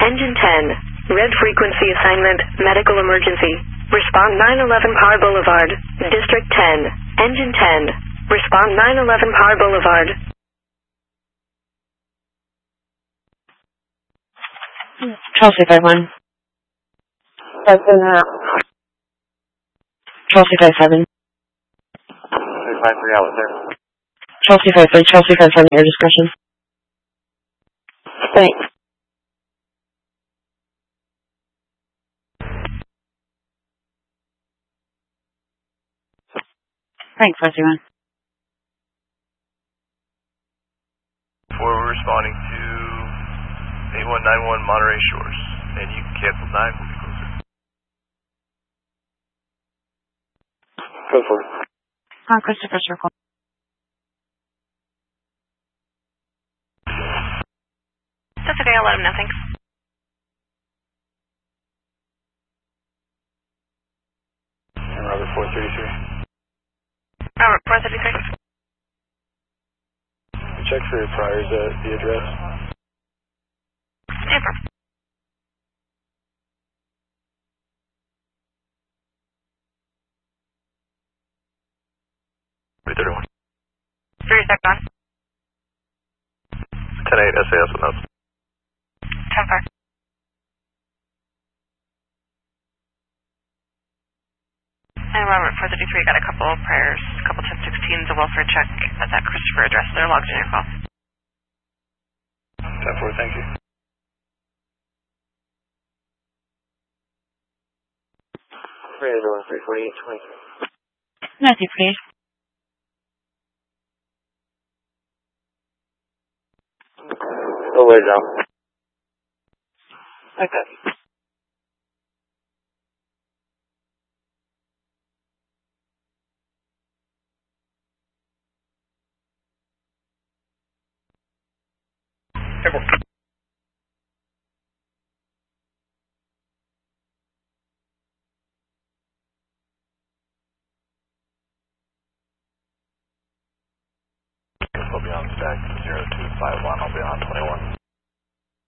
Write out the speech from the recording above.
Engine 10. Red frequency assignment, medical emergency. Respond 911 Power Boulevard, District 10. Engine 10. Respond 911 Power Boulevard. Chelsea 51. Chelsea 57. 353 outlet there. Chelsea 53, Chelsea 57, air discretion. Thanks. Thanks, 51. We're responding to 8191 Monterey Shores, and you can cancel 9, we'll be closer. Go for it. Christopher Circle. That's okay, I'll let him know, thanks. And Robert 433. Robert 433. Check for your priors at the address. No problem. $331. 371. 10-8 SAS with notes. 10-5. And Robert 433 got a couple prayers, a couple 1016s, a welfare check at that Christopher address. They're logged in your call. 10-4, thank you. Random 348-23. Matthew, please. Oh, wait, down. Okay. Temple.